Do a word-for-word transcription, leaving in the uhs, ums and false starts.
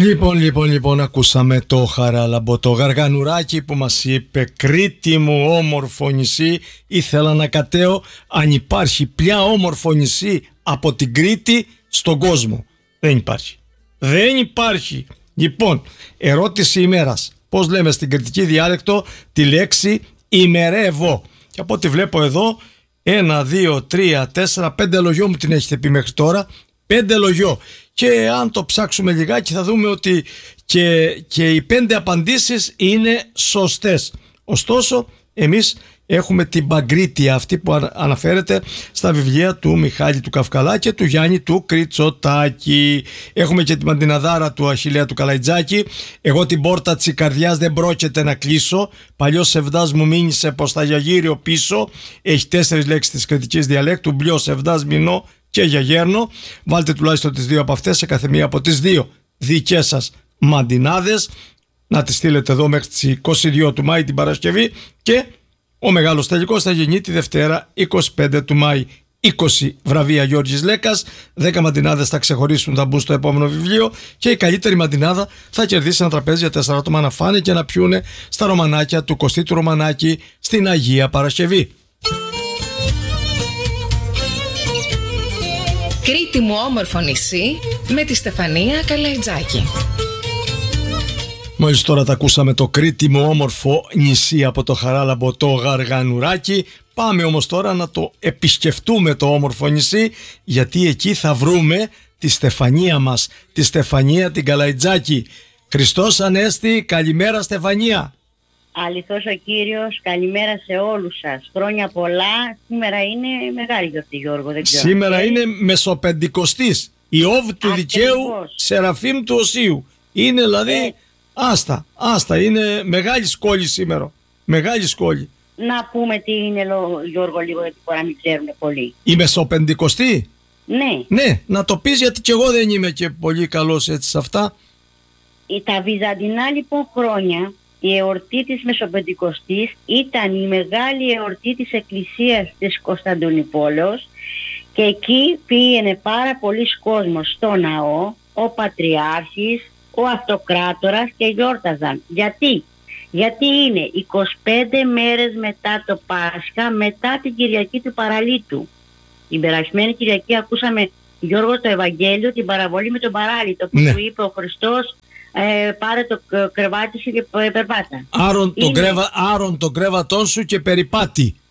Λοιπόν, λοιπόν, λοιπόν, ακούσαμε το Χαράλαμπο, το γαργανουράκι που μας είπε «Κρήτη μου όμορφο νησί, ήθελα να κατέω αν υπάρχει πια όμορφο νησί από την Κρήτη στον κόσμο». Δεν υπάρχει. Δεν υπάρχει. Λοιπόν, ερώτηση ημέρας. Πώς λέμε στην κρητική διάλεκτο τη λέξη ημερεύω? Και από ό,τι βλέπω εδώ, ένα, δύο, τρία, τέσσερα, πέντε λογιό μου την έχετε πει μέχρι τώρα. Πέντε λογιό. Και αν το ψάξουμε λιγάκι θα δούμε ότι και, και οι πέντε απαντήσεις είναι σωστές. Ωστόσο, εμείς έχουμε την Παγκρίτια, αυτή που αναφέρεται στα βιβλία του Μιχάλη του Καυκαλά και του Γιάννη του Κριτσοτάκη. Έχουμε και την Μαντιναδάρα του Αχιλλέα του Καλαϊτζάκη. Εγώ την πόρτα της καρδιάς δεν πρόκειται να κλείσω. Παλιός σεβδάς μου μείνησε πως θα γιαγύριο πίσω. Έχει τέσσερις λέξεις της κρητικής διαλέκτου. Μπλιο, σεβδάς, μηνό και για γέρνο. Βάλτε τουλάχιστον τις δύο από αυτές σε κάθε μία από τις δύο δικές σας μαντινάδες. Να τις στείλετε εδώ μέχρι τις είκοσι δύο του Μάη την Παρασκευή και ο μεγάλος τελικός θα γίνει τη Δευτέρα είκοσι πέντε του Μάη. είκοσι βραβεία Γιώργης Λέκας, δέκα μαντινάδες θα ξεχωρίσουν, θα μπουν στο επόμενο βιβλίο και η καλύτερη μαντινάδα θα κερδίσει ένα τραπέζι για τέσσερα άτομα να φάνε και να πιούνε στα Ρωμανάκια του Κωστή του Ρωμανάκη στην Αγία Παρασκευή. Κρήτη μου όμορφο νησί με τη Στεφανία Καλαϊτζάκη. Μόλις τώρα τα ακούσαμε το Κρήτη μου όμορφο νησί από το Χαράλαμπο, το γαργανουράκι. Πάμε όμως τώρα να το επισκεφτούμε το όμορφο νησί, γιατί εκεί θα βρούμε τη Στεφανία μας, τη Στεφανία την Καλαϊτζάκη. Χριστός Ανέστη, καλημέρα Στεφανία. Αληθώς ο Κύριος, καλημέρα σε όλους σας. Χρόνια πολλά. Σήμερα είναι μεγάλη γιορτή, Γιώργο, δεν ξέρω. Σήμερα είναι Μεσοπεντηκοστής, Ιώβ του Ακριβώς. Δικαίου, Σεραφείμ του Οσίου. Είναι δηλαδή, ε. άστα, άστα, είναι μεγάλη σκόλη σήμερα. Μεγάλη σκόλη. Να πούμε τι είναι, Γιώργο, λίγο, γιατί μπορεί να μην ξέρουν πολύ. Η Μεσοπεντηκοστή. Ναι. Ναι, να το πεις, γιατί και εγώ δεν είμαι και πολύ καλός έτσι σε αυτά. Τα βυζαντινά λοιπόν χρόνια, η εορτή της Μεσοπεντηκοστής ήταν η μεγάλη εορτή της Εκκλησίας της Κωνσταντινούπολης και εκεί πήγαινε πάρα πολλοί κόσμος στο ναό, ο Πατριάρχης, ο Αυτοκράτορας και γιόρταζαν. Γιατί? Γιατί είναι είκοσι πέντε μέρες μετά το Πάσχα, μετά την Κυριακή του Παραλίτου. Την περασμένη Κυριακή ακούσαμε, Γιώργο, το Ευαγγέλιο, την παραβολή με τον παράλυτο που ναι. του είπε ο Χριστός, ε, πάρε το κρεβάτι σου και περπάτα. Άρον είναι... τον κρέβα, άρον τον κρέβατόν σου και περιπάτη.